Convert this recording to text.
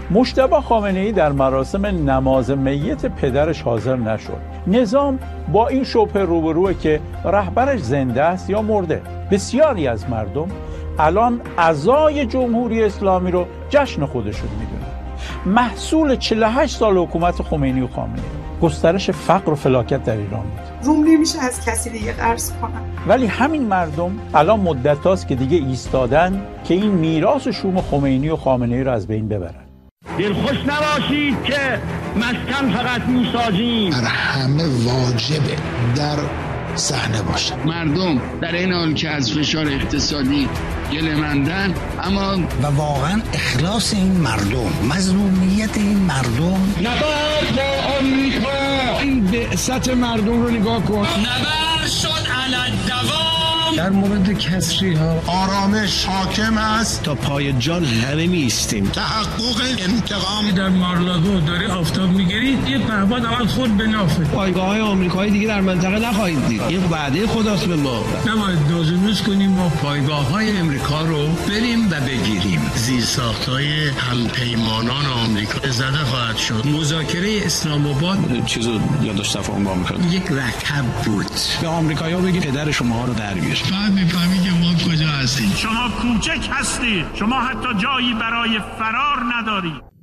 مجتبی خامنه‌ای در مراسم نماز میت پدرش حاضر نشد. نظام با این شبهه روبروه که رهبرش زنده است یا مرده. بسیاری از مردم الان عزای جمهوری اسلامی رو جشن خودشون میدونن. محصول 48 سال حکومت خمینی و خامنه‌ای گسترش فقر و فلاکت در ایران بود. روم نمیشه از کسی دیگه قرض کنم. ولی همین مردم الان مدت هاست که دیگه ایستادن که این میراث شوم خمینی و خامنه‌ای رو از بین ببرن. دلخوش نباشید که مسکن فقط میسازیم. بر همه واجبه در صحنه باشه. مردم در این حال که از فشار اقتصادی گله‌مندن، اما و واقعا اخلاص این مردم، مظلومیت این مردم. نبرد با آمریکا، این بعثت مردم رو نگاه کن. نبرد شد علی الدوام. در مورد کسری ها آرامش حاکم است تا پای جان همه میستیم. تحقق انتقام. در مارلاگو داری آفتاب میگیرید، یه پهباد اول خود به نافه. پایگاه های آمریکایی دیگه در منطقه نخواهید دید. این وعده خداست به ما. نباید دوزنوز کنیم ما پایگاه های امریکا رو بریم و بگیریم. زیرساخت های همپیمانان آمریکا زده خواهد شد. مذاکره اسلام آباد چیزو یادداشت تفاهم با آمریکا یک رکب بود. به آمریکایی‌ها بگید پدر شما رو در بیار. میفهمی که ما کجا هستیم. شما کوچک هستی، شما حتی جایی برای فرار نداری.